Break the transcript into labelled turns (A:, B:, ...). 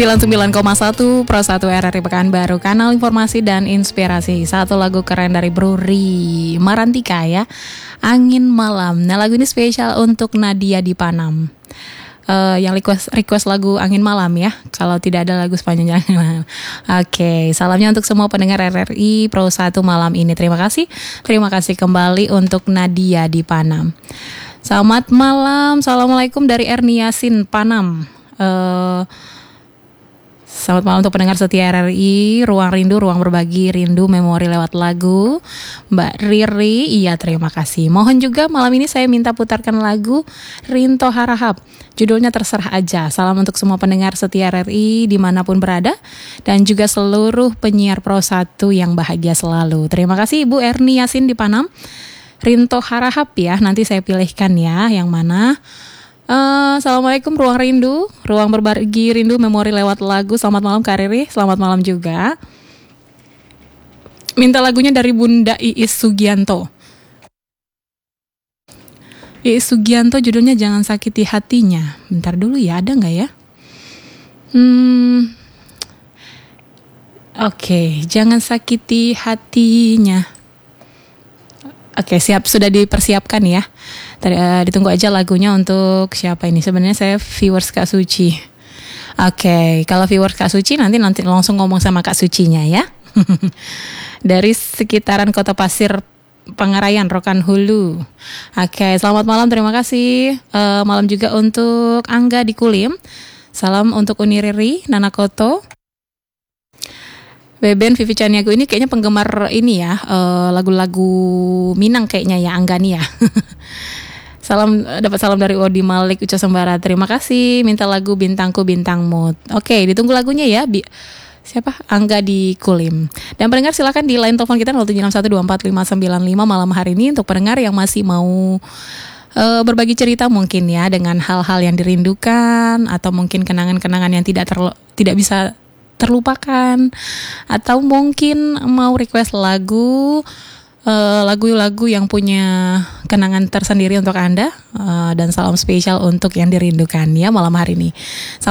A: 99,1 Pro 1 RRI Pekanbaru, kanal informasi dan inspirasi. Satu lagu keren dari Bruri Marantika ya, Angin Malam. Nah, lagu ini spesial untuk Nadia di Panam. Yang request lagu Angin Malam ya. Kalau tidak ada lagu sepanjang jalan. Oke, salamnya untuk semua pendengar RRI Pro 1 malam ini. Terima kasih kembali untuk Nadia di Panam. Selamat malam, assalamualaikum dari Erni Yasin Panam. Selamat malam untuk pendengar setia RRI, Ruang Rindu, Ruang Berbagi Rindu Memori lewat lagu Mbak Riri. Iya, terima kasih. Mohon juga malam ini saya minta putarkan lagu Rinto Harahap. Judulnya terserah aja. Salam untuk semua pendengar setia RRI dimanapun berada, dan juga seluruh penyiar Pro 1 yang bahagia selalu. Terima kasih Ibu Erni Yasin di Panam. Rinto Harahap ya, nanti saya pilihkan ya yang mana. Assalamualaikum Ruang Rindu, Ruang Berbagi Rindu Memori lewat lagu. Selamat malam Kak Riri, selamat malam juga. Minta lagunya dari Bunda Iis Sugianto. Iis Sugianto, judulnya Jangan Sakiti Hatinya. Bentar dulu ya, ada gak ya? Oke, Jangan Sakiti Hatinya. Oke, siap, sudah dipersiapkan ya. Ditunggu aja lagunya untuk siapa ini. Sebenarnya saya viewers Kak Suci. Oke, kalau viewers Kak Suci nanti langsung ngomong sama Kak Sucinya ya. Dari sekitaran Kota Pasir Pangarayan, Rokan Hulu. Oke, selamat malam, terima kasih. Malam juga untuk Angga di Kulim. Salam untuk Uni Riri, Nana Koto. Beben Vivi Caniago ini kayaknya penggemar ini ya, lagu-lagu Minang kayaknya ya, Angga nih ya. Dapat salam dari Odi Malik Uca Sembara. Terima kasih, minta lagu Bintangku Bintangmu. Oke, ditunggu lagunya ya. Siapa? Angga di Kulim. Dan pendengar silakan di line telepon kita 0761245595 malam hari ini untuk pendengar yang masih mau berbagi cerita mungkin ya, dengan hal-hal yang dirindukan atau mungkin kenangan-kenangan yang tidak bisa terlupakan, atau mungkin mau request lagu-lagu yang punya kenangan tersendiri untuk Anda, dan salam spesial untuk yang dirindukan ya malam hari ini.